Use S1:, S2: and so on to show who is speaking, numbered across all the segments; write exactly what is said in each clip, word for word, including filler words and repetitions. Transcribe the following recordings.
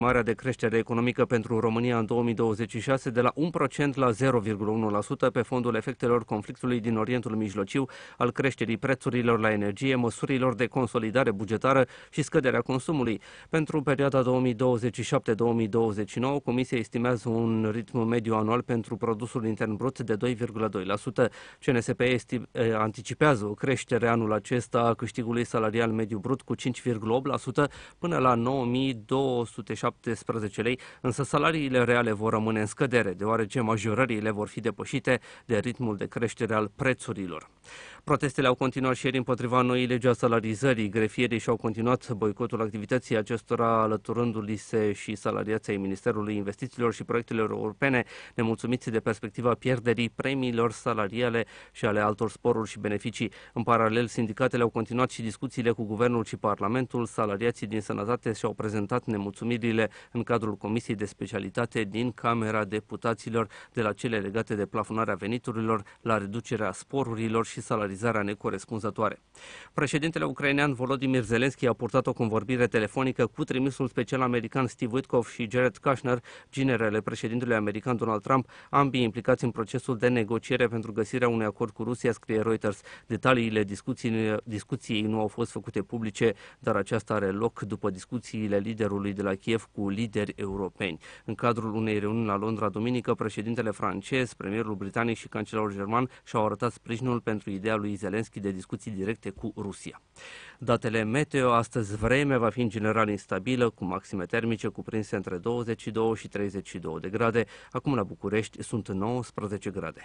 S1: Marea de creștere economică pentru România în două mii douăzeci și șase de la un procent la zero virgulă unu la sută pe fondul efectelor conflictului din Orientul Mijlociu, al creșterii prețurilor la energie, măsurilor de consolidare bugetară și scăderea consumului. Pentru perioada două mii douăzeci și șapte - două mii douăzeci și nouă, Comisia estimează un ritm mediu anual pentru produsul intern brut de doi virgulă doi la sută. C N S P anticipează o creștere anul acesta a câștigului salarial mediu brut cu cinci virgulă opt la sută până la nouă mii două sute șaptesprezece lei, însă salariile reale vor rămâne în scădere, deoarece majorările vor fi depășite de ritmul de creștere al prețurilor. Protestele au continuat și ieri împotriva noii legi a salarizării. Grefierii și-au continuat boicotul activității acestora, alăturându-li se și salariații Ministerului Investițiilor și Proiectelor Europene, nemulțumiți de perspectiva pierderii premiilor salariale și ale altor sporuri și beneficii. În paralel, sindicatele au continuat și discuțiile cu Guvernul și Parlamentul. Salariații din sănătate și-au prezentat nemulțumirile în cadrul Comisiei de Specialitate din Camera Deputaților, de la cele legate de plafonarea veniturilor la reducerea sporurilor și salarizarea necorespunzătoare. Președintele ucrainean Volodymyr Zelensky a purtat o convorbire telefonică cu trimisul special american Steve Witkoff și Jared Kushner, ginerele președintelui american Donald Trump, ambii implicați în procesul de negociere pentru găsirea unui acord cu Rusia, scrie Reuters. Detaliile discuției, discuției nu au fost făcute publice, dar aceasta are loc după discuțiile liderului de la Kiev cu lideri europeni. În cadrul unei reuniuni la Londra duminică, președintele francez, premierul britanic și cancelarul german și-au arătat sprijinul pentru ideea lui Zelensky de discuții directe cu Rusia. Datele meteo: astăzi vremea va fi în general instabilă, cu maxime termice cuprinse între douăzeci și doi și treizeci și doi de grade. Acum la București sunt nouăsprezece grade.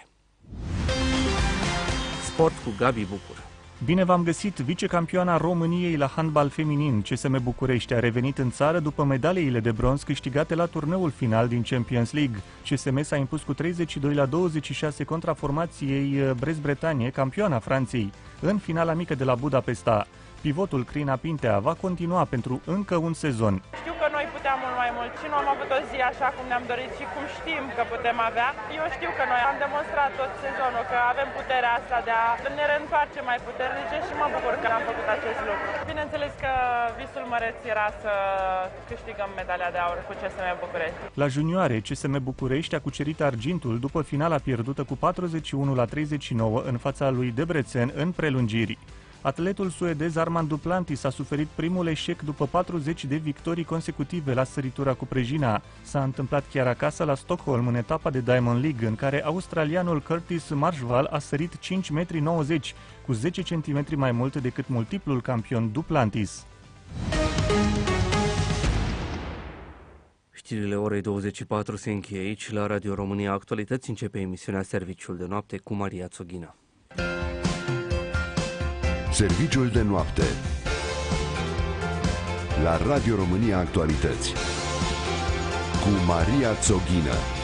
S1: Sport cu Gabi Bucur.
S2: Bine v-am găsit! Vicecampioana României la handbal feminin, C S M București, a revenit în țară după medaliile de bronz câștigate la turneul final din Champions League. C S M s-a impus cu treizeci și doi la douăzeci și șase contra formației Brest-Bretagne, campioana Franței, în finala mică de la Budapesta. Pivotul Crina Pintea va continua pentru încă un sezon.
S3: Știu că noi puteam mult mai mult și nu am avut o zi așa cum ne-am dorit și cum știm că putem avea. Eu știu că noi am demonstrat tot sezonul că avem puterea asta de a ne reîntoarce mai puternice și mă bucur că am făcut acest lucru. Bineînțeles că visul măreț era să câștigăm medalia de aur cu C S M București.
S2: La junioare, C S M București a cucerit argintul după finala pierdută cu patruzeci și unu la treizeci și nouă în fața lui Debrecen în prelungiri. Atletul suedez Armand Duplantis a suferit primul eșec după patruzeci de victorii consecutive la săritura cu prejina. S-a întâmplat chiar acasă la Stockholm, în etapa de Diamond League, în care australianul Curtis Marshall a sărit cinci virgulă nouăzeci metri, cu zece centimetri mai mult decât multiplul campion Duplantis.
S1: Știrile orei douăzeci și patru se încheie aici. La Radio România Actualități începe emisiunea Serviciul de Noapte cu Maria Țoghină.
S4: Serviciul de noapte la Radio România Actualități cu Maria Țoghină.